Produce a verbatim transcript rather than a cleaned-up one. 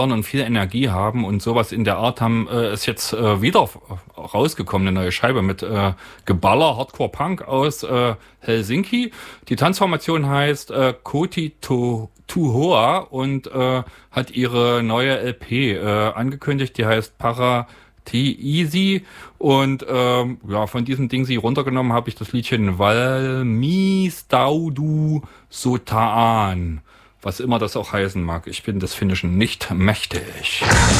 und viel Energie haben und sowas in der Art haben, äh, ist jetzt äh, wieder rausgekommen, eine neue Scheibe mit äh, Geballer, Hardcore-Punk aus äh, Helsinki. Die Tanzformation heißt äh, Koti to Tuhoa und äh, hat ihre neue L P äh, angekündigt, die heißt Para T-Easy und ähm, ja, von diesem Ding sie runtergenommen habe ich das Liedchen Valmistaudu Sotaan, was immer das auch heißen mag. Ich bin des Finnischen nicht mächtig.